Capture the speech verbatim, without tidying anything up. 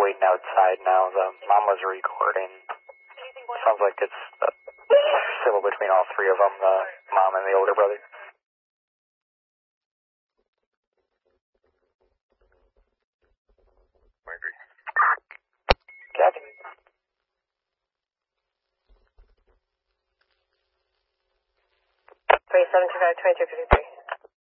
waiting outside now. The mom was recording. Sounds like it's uh, civil between all three of them, the mom and the older brother. I agree. Captain. three seven two five, twenty-two fifty-three.